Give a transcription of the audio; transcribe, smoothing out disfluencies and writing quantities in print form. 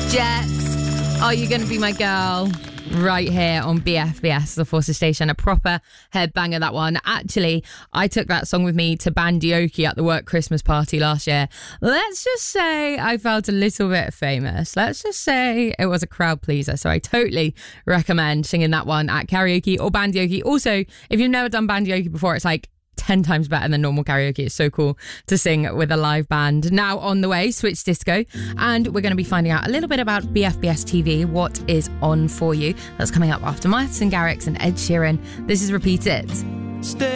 Jets, Are You Gonna Be My Girl? Right here on BFBS, the Forces Station. A proper headbanger, that one. Actually, I took that song with me to Bandyoki at the work Christmas party last year. Let's just say I felt a little bit famous. Let's just say it was a crowd pleaser. So I totally recommend singing that one at karaoke or Bandyoki. Also, if you've never done Bandyoki before, it's like 10 times better than normal karaoke. It's so cool to sing with a live band. Now on the way, Switch Disco, and we're going to be finding out a little bit about BFBS TV, what is on for you. That's coming up after Martin Garrix and Ed Sheeran. This is Repeat It. Stay